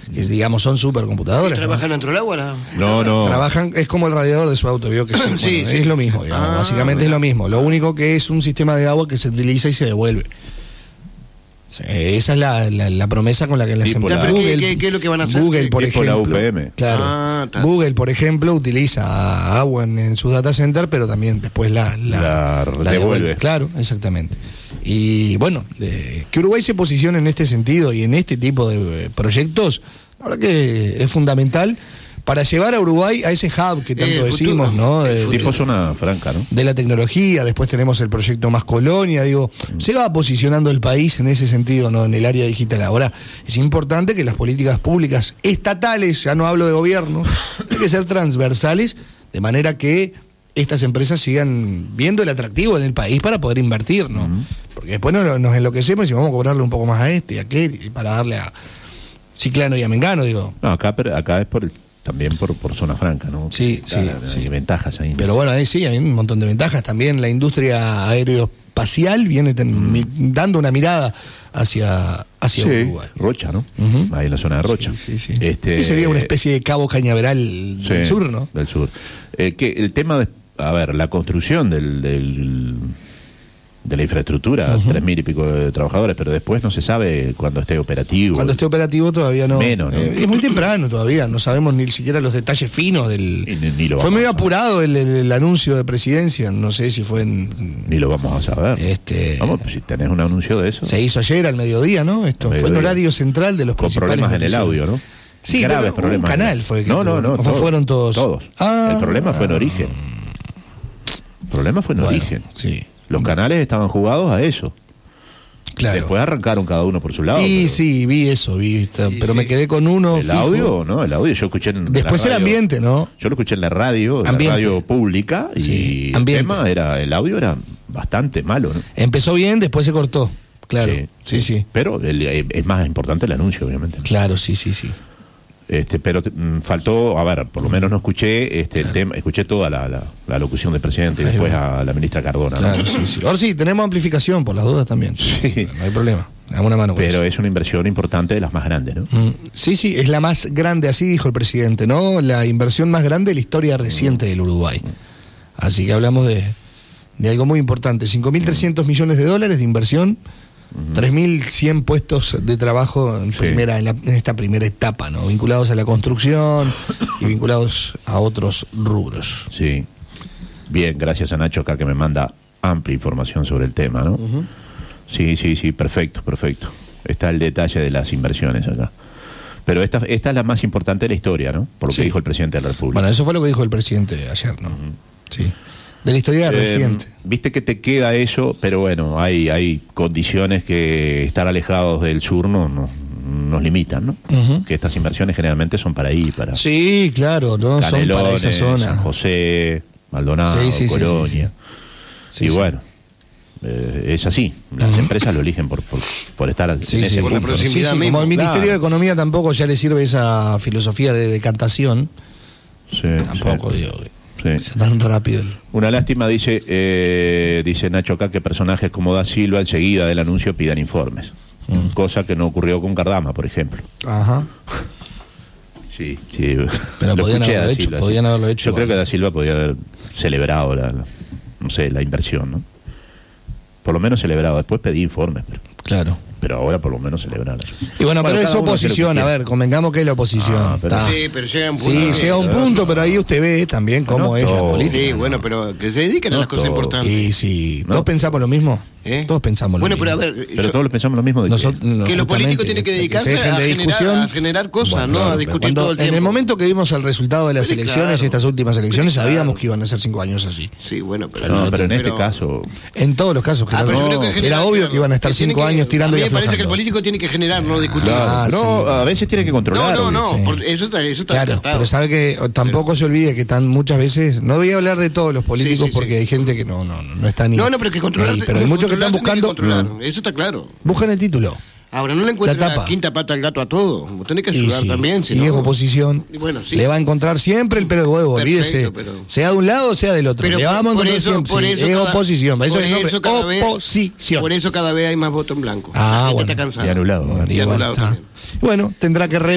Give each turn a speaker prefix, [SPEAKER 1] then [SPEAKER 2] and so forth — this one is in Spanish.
[SPEAKER 1] que digamos son supercomputadoras.
[SPEAKER 2] ¿Trabajan dentro del agua?
[SPEAKER 3] No.
[SPEAKER 1] Trabajan, es como el radiador de su auto, vio que sí, es lo mismo, digamos, básicamente es lo mismo. Lo único que es un sistema de agua que se utiliza y se devuelve. Esa es la promesa con la que las empresas.
[SPEAKER 2] Google, ¿qué es lo que van a hacer?
[SPEAKER 1] Google, por ejemplo.
[SPEAKER 3] La UPM.
[SPEAKER 1] Claro. Google, por ejemplo, utiliza agua en su data center, pero también después la
[SPEAKER 3] devuelve.
[SPEAKER 1] Claro, exactamente. Y bueno, que Uruguay se posicione en este sentido y en este tipo de proyectos, la verdad que es fundamental para llevar a Uruguay a ese hub que tanto decimos, ¿no?
[SPEAKER 3] Tipo zona franca, ¿no?
[SPEAKER 1] De la tecnología. Después tenemos el proyecto Más Colonia, se va posicionando el país en ese sentido, ¿no? En el área digital. Ahora, es importante que las políticas públicas estatales, ya no hablo de gobierno, tienen que ser transversales, de manera que estas empresas sigan viendo el atractivo en el país para poder invertir, ¿no? Porque después nos enloquecemos y decimos, vamos a cobrarle un poco más a este y a aquel, y para darle a Ciclano y a Mengano, digo.
[SPEAKER 3] No, acá es también por zona franca, ¿no?
[SPEAKER 1] Sí.
[SPEAKER 3] Hay ventajas ahí.
[SPEAKER 1] Pero bueno, ahí sí, hay un montón de ventajas. También la industria aeroespacial viene dando una mirada hacia Uruguay.
[SPEAKER 3] Rocha, ¿no? Ahí en la zona de Rocha.
[SPEAKER 1] Sí. Que sería una especie de Cabo Cañaveral del sur, ¿no?
[SPEAKER 3] Del sur. Que el tema de, la construcción de la infraestructura, 3.000 y pico de trabajadores, pero después no se sabe cuando esté operativo.
[SPEAKER 1] Cuando esté operativo todavía no.
[SPEAKER 3] Menos, ¿no?
[SPEAKER 1] Es muy temprano todavía, no sabemos ni siquiera los detalles finos del...
[SPEAKER 3] Ni lo
[SPEAKER 1] fue medio apurado el anuncio de presidencia, no sé si fue en...
[SPEAKER 3] Ni lo vamos a saber. Vamos, si tenés un anuncio de eso.
[SPEAKER 1] Se hizo ayer al mediodía, ¿no? Esto fue en horario central de los principales.
[SPEAKER 3] Con problemas en el audio, ¿no?
[SPEAKER 1] Sí,
[SPEAKER 3] graves problemas.
[SPEAKER 1] Un canal fue.
[SPEAKER 3] No.
[SPEAKER 1] Fueron todos.
[SPEAKER 3] El problema fue en origen. El problema fue en origen.
[SPEAKER 1] Sí.
[SPEAKER 3] Los canales estaban jugados a eso.
[SPEAKER 1] Claro.
[SPEAKER 3] Después arrancaron cada uno por su lado.
[SPEAKER 1] Sí, vi eso, pero me quedé con uno.
[SPEAKER 3] El audio, yo escuché en
[SPEAKER 1] después
[SPEAKER 3] la radio,
[SPEAKER 1] el ambiente, ¿no?
[SPEAKER 3] Yo lo escuché en la radio pública, y el audio era bastante malo, ¿no?
[SPEAKER 1] Empezó bien, después se cortó. Claro. Sí.
[SPEAKER 3] Pero es más importante el anuncio, obviamente.
[SPEAKER 1] Claro, sí.
[SPEAKER 3] Pero faltó, por lo menos no escuché el tema, escuché toda la locución del presidente y después a la ministra Cardona.
[SPEAKER 1] Claro, ¿no? Sí. Ahora sí, tenemos amplificación por las dudas también.
[SPEAKER 3] Sí.
[SPEAKER 1] No hay problema. Dame una mano con
[SPEAKER 3] Pero
[SPEAKER 1] eso.
[SPEAKER 3] es una inversión importante, de las más grandes, ¿no?
[SPEAKER 1] Sí, es la más grande, así dijo el presidente, ¿no? La inversión más grande de la historia reciente del Uruguay. Así que hablamos de algo muy importante. 5.300 millones de dólares de inversión. 3.100 puestos de trabajo en esta primera etapa, ¿no? Vinculados a la construcción y vinculados a otros rubros.
[SPEAKER 3] Sí. Bien, gracias a Nacho acá que me manda amplia información sobre el tema, ¿no? Sí, perfecto. Está el detalle de las inversiones acá. Pero esta es la más importante de la historia, ¿no? Por lo que dijo el presidente de la República.
[SPEAKER 1] Bueno, eso fue lo que dijo el presidente ayer, ¿no? Sí. De la historia reciente.
[SPEAKER 3] Viste que te queda eso, pero bueno, hay condiciones que estar alejados del sur nos limitan, ¿no? Que estas inversiones generalmente son para ahí, para...
[SPEAKER 1] Sí, claro, ¿no?
[SPEAKER 3] Canelones,
[SPEAKER 1] son para esa zona.
[SPEAKER 3] San José, Maldonado, Colonia. Sí, bueno, es así. Las empresas lo eligen por estar en ese
[SPEAKER 1] por la
[SPEAKER 3] punto.
[SPEAKER 1] proximidad mismo. Como el Ministerio de Economía tampoco ya le sirve esa filosofía de decantación. Tampoco, digo... Sí. Tan rápido.
[SPEAKER 3] Una lástima, dice Nacho acá, que personajes como Da Silva enseguida del anuncio pidan informes. Cosa que no ocurrió con Cardama, por ejemplo.
[SPEAKER 1] Ajá.
[SPEAKER 3] Sí.
[SPEAKER 1] Pero podían haberlo hecho.
[SPEAKER 3] Yo creo que Da Silva podía haber celebrado la inversión, ¿no? Por lo menos celebrado. Después pedí informes.
[SPEAKER 1] Claro.
[SPEAKER 3] Pero ahora por lo menos celebrarlo.
[SPEAKER 1] Y bueno, pero es oposición, convengamos que es la oposición.
[SPEAKER 2] Pero llega un punto.
[SPEAKER 1] Sí, llega un punto, pero ahí usted ve también cómo es la política.
[SPEAKER 2] Sí, bueno, pero que se dediquen a las cosas importantes.
[SPEAKER 1] Y sí, ¿todos pensamos lo mismo? Todos pensamos lo mismo.
[SPEAKER 2] Bueno, pero a ver...
[SPEAKER 3] Pero todos pensamos lo mismo de
[SPEAKER 2] que los políticos tienen que dedicarse a generar cosas, no a discutir todo el tiempo.
[SPEAKER 1] En el momento que vimos el resultado de las elecciones, estas últimas elecciones, sabíamos que iban a ser 5 años así.
[SPEAKER 2] Sí, bueno, pero...
[SPEAKER 3] pero en este caso...
[SPEAKER 1] En todos los casos, era obvio que iban a estar 5 años tirando y aflojando.
[SPEAKER 2] Me parece que el político tiene que generar, no discutir.
[SPEAKER 3] A veces tiene que controlar.
[SPEAKER 2] Eso está
[SPEAKER 1] claro, pero sabe que tampoco se olvide que muchas veces, no voy a hablar de todos los políticos porque hay gente que no está ni...
[SPEAKER 2] No, pero que controlar...
[SPEAKER 1] Pero hay muchos que están buscando...
[SPEAKER 2] Eso está claro.
[SPEAKER 1] Buscan el título.
[SPEAKER 2] Ahora no le encuentra la quinta pata al gato a todo. Vos tenés que ayudar también.
[SPEAKER 1] Y es oposición. Le va a encontrar siempre el pelo de huevo, olvídese. Sea de un lado o sea del otro. Le vamos a encontrar siempre. Es oposición. Eso es oposición.
[SPEAKER 2] Por eso cada vez hay más voto en blanco.
[SPEAKER 1] Bueno.
[SPEAKER 2] Está cansado.
[SPEAKER 3] Y anulado.
[SPEAKER 1] Bueno, tendrá que